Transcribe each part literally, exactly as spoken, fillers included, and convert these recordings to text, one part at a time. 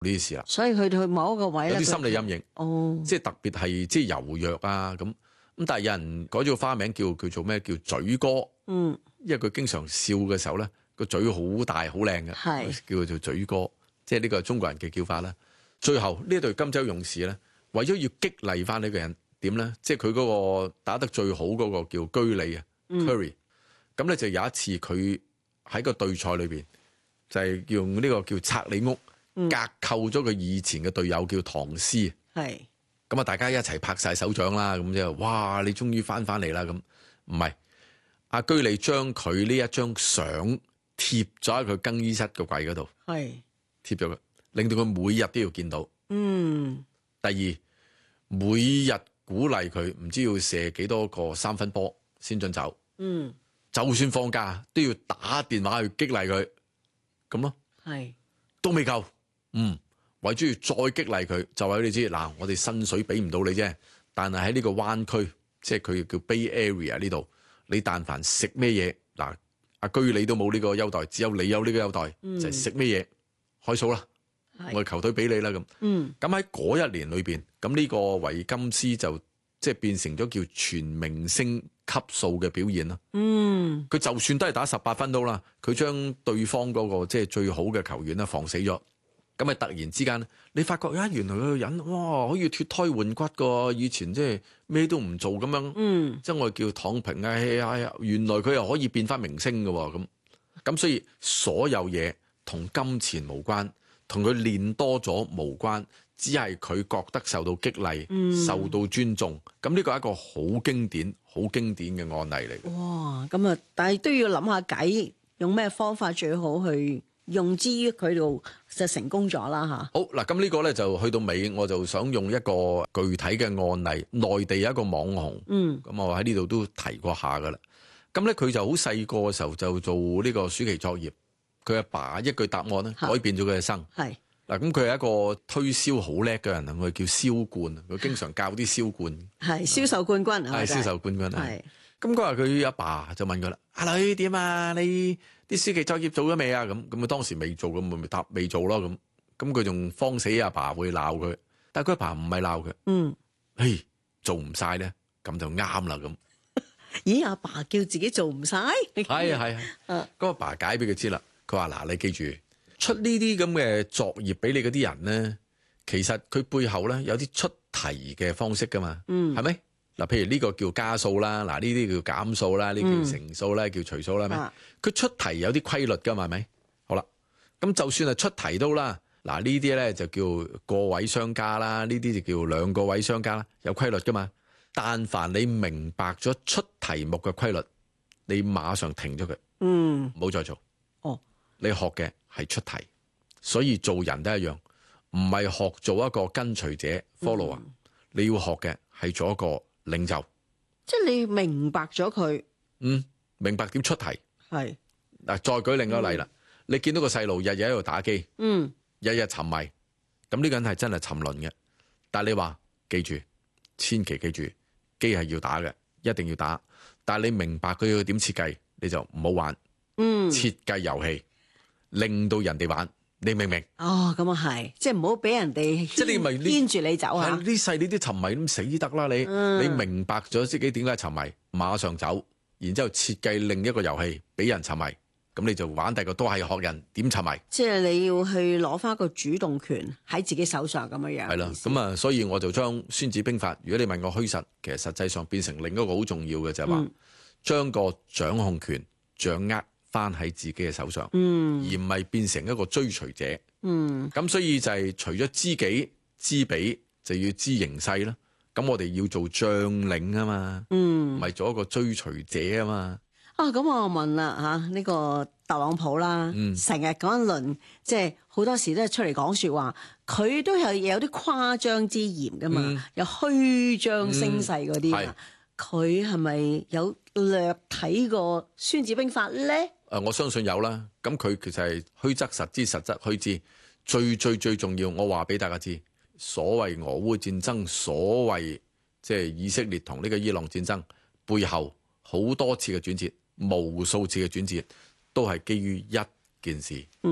呢啲事啦。 所以佢去某一個位咧， 有啲心理陰影。 哦， 即係特別係即係柔弱啊咁。咁但係有人改咗個花名叫叫做咩？叫嘴哥。嗯，因為佢經常笑嘅時候咧，個嘴好大好靚嘅，係叫佢做嘴哥。即係呢個係中國人嘅叫法啦。最後呢隊金州勇士咧，為咗要激勵翻呢個人點咧，即係佢嗰個打得最好嗰個叫居里啊 Curry。咁咧就有一次佢喺個對賽裏邊就係用呢個叫拆你屋，隔扣咗佢以前嘅隊友叫唐斯。係咁啊，大家一齊拍晒手掌啦，咁就哇！你終於翻翻嚟啦咁。唔係阿居里將佢呢一張相貼咗喺佢更衣室個櫃嗰度，係貼咗佢，令到佢每日都要見到。嗯。第二，每日鼓勵佢，唔知要射幾多個三分波先准走。嗯。就算放假都要打電話去激勵佢，咁咯。係。都未夠。嗯。為咗要再激勵佢，就話俾你知嗱，我哋薪水俾唔到你啫，但係喺呢個灣區，即係佢叫 Bay Area 呢度，你但凡食咩嘢嗱，阿居你都冇呢個優待，只有你有呢個優待，嗯、就係食咩嘢開數啦，我哋球隊俾你啦咁。咁喺嗰一年裏邊，咁呢個維金斯就即係變成咗叫全明星級數嘅表現啦。嗯，佢就算都係打十八分都啦，佢將對方嗰個即係最好嘅球員咧防死咗。咁咪突然之間，你發覺啊，原來佢個人哇，可以脫胎換骨噶，以前即係咩都唔做咁樣，嗯，即係我哋叫躺平啊，原來佢又可以變翻明星噶，咁咁所以所有嘢同金錢無關，同佢練多咗無關，只係佢覺得受到激勵，嗯、受到尊重，咁呢個係一個好經典、好經典嘅案例嚟。 哇，咁啊，但係都要諗下計，用咩方法最好去用之於佢度就成功咗啦吓。好嗱，咁呢個咧就去到尾，我就想用一個具體嘅案例，內地有一個網紅，嗯，咁我喺呢度都提過下噶啦。咁咧佢就好細個嘅時候就做呢個暑期作業，佢阿爸一句答案咧改變咗佢嘅生。係嗱，咁佢係一個推銷好叻嘅人，我哋叫銷冠，佢經常教啲銷冠，係銷售冠軍，係銷售冠軍。係咁嗰日佢阿爸就問佢啦：阿女點啊？你啲暑期作業做咗未啊？咁咁佢當時未做，咁咪答未做咯。咁咁佢仲慌死阿爸會鬧佢，但係佢阿爸唔係鬧佢。嗯，嘿，做唔晒咧，咁就啱啦咁。 咦，阿爸叫自己做唔晒？ 係啊係啊。咁阿爸解俾佢知啦。佢話嗱，你記住出呢啲咁嘅作業俾你嗰啲人咧，其實佢背後咧有啲出題嘅方式噶嘛。嗯，係咪？嗱，譬如呢個叫加數啦，嗱呢啲叫減數啦，呢叫乘數啦，叫除數啦，係咪？佢出題有啲規律噶嘛，係咪？好啦，咁就算係出題都啦，嗱呢啲咧就叫個位相加啦，呢啲就叫兩個位相加啦，有規律噶嘛。但凡你明白咗出題目嘅規律，你馬上停咗佢，嗯，唔好再做。哦，你學嘅係出題，所以做人都一樣，唔係學做一個跟隨者 follower，嗯，你要學嘅係做一個領袖， 即係你明白咗佢， 嗯，明白點出題，係嗱，再舉另一個例啦，嗯，你見到個細路日日喺度打機，嗯，日日沉迷，咁呢個人係真係沉淪嘅。但係你話記住，千祈記住，機係要打嘅，一定要打。但係你明白佢要點設計，你就唔好玩。嗯，設計遊戲令到人哋玩。你明唔明？哦，咁啊係，即係唔好俾人哋即係你咪牽住你走啊！呢世你啲沉迷咁死得啦你，嗯，你明白咗自己點解沉迷，馬上走，然之後設計另一個遊戲俾人沉迷，咁你就玩第二個都係學人點沉迷。 即係你要去攞翻個主動權喺自己手上咁樣樣。 係啦，咁啊，所以我就將《孫子兵法》，如果你問我虛實，其實實際上變成另一個好重要嘅就係話，嗯，將個掌控權掌握翻喺自己嘅手上，嗯，而唔係變成一個追隨者，嗯，咁所以就係除咗知己知彼，就要知形勢啦。咁我哋要做將領啊嘛，嗯，唔係做一個追隨者啊嘛。 啊，咁我問啦吓，呢、這個特朗普啦，成日講一輪，即係好多時都係出嚟講說話，佢都係有啲誇張之嫌噶嘛，嗯、有虛張聲勢嗰啲啊，佢係咪有略睇過《孫子兵法》咧？ 誒，我相信有啦。咁佢其實係虛則實之，實則虛之。最最最重要，我話俾大家知，所謂俄烏戰爭，所謂即係以色列同呢個伊朗戰爭背後好多次嘅轉折，無數次嘅轉折，都係基於一件事，嗯，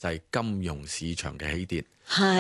就係金融市場嘅起跌。 係